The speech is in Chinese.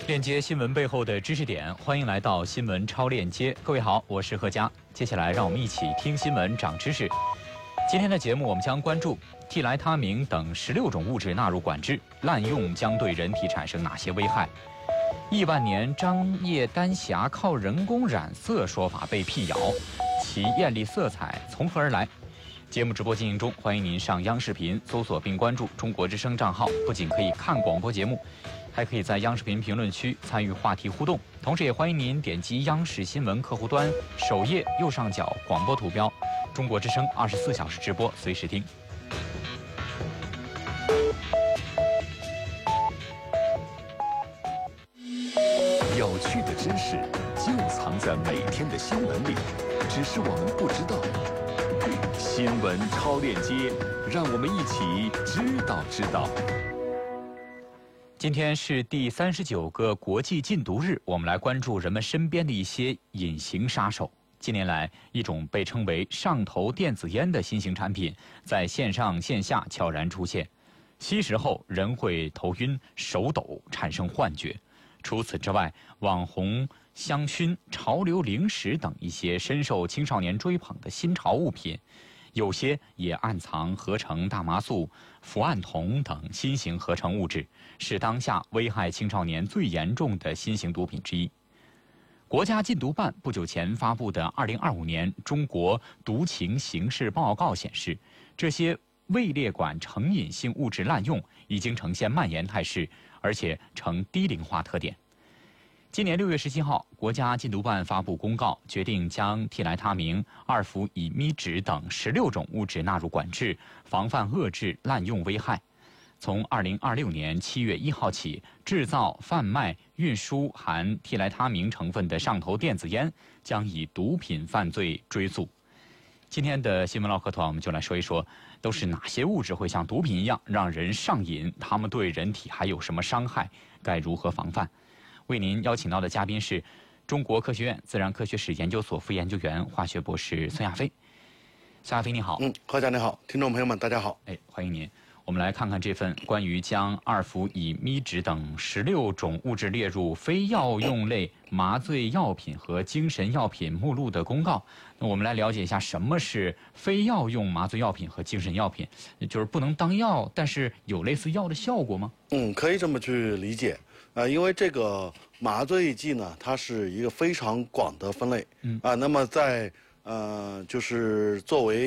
链接新闻背后的知识点，欢迎来到新闻超链接。各位好，我是贺佳。接下来让我们一起听新闻长知识。今天的节目我们将关注替来他明等16种物质纳入管制，滥用将对人体产生哪些危害？亿万年张掖丹霞靠人工染色说法被辟谣，其艳丽色彩从何而来？节目直播进行中，欢迎您上央视频搜索并关注中国之声账号，不仅可以看广播节目，还可以在央视频评论区参与话题互动。同时也欢迎您点击央视新闻客户端首页右上角广播图标，中国之声24小时直播，随时听。 有趣的知识就藏在每天的新闻里，只是我们不知道。新闻超链接，让我们一起知道。 今天是第39个国际禁毒日，我们来关注人们身边的一些隐形杀手。近年来，一种被称为上头电子烟的新型产品在线上线下悄然出现，吸食后人会头晕、手抖、产生幻觉。除此之外，网红香薰、潮流零食等一些深受青少年追捧的新潮物品，有些也暗藏合成大麻素、伏胺酮等新型合成物质，是当下危害青少年最严重的新型毒品之一。国家禁毒办不久前发布的2025年中国毒情形势报告显示，这些未列管成瘾性物质滥用已经呈现蔓延态势，而且呈低龄化特点。今年6月17号，国家禁毒办发布公告，决定将替来他明、二氟乙醚酯等16种物质纳入管制，防范遏制滥用危害。从2026年7月1号起，制造、贩卖、运输含替来他明成分的上头电子烟将以毒品犯罪追诉。今天的新闻唠嗑团，我们就来说一说，都是哪些物质会像毒品一样让人上瘾？它们对人体还有什么伤害？该如何防范？为您邀请到的嘉宾是中国科学院自然科学史研究所副研究员、化学博士孙亚飞。孙亚飞你好。 贺佳你好，听众朋友们大家好。 欢迎您。我们来看看这份关于将二氟乙醚酯等16种物质列入非药用类麻醉药品和精神药品目录的公告。那我们来了解一下什么是非药用麻醉药品和精神药品，就是不能当药，但是有类似药的效果吗？ 可以这么去理解。因为这个麻醉剂呢，它是一个非常广的分类。那么在就是作为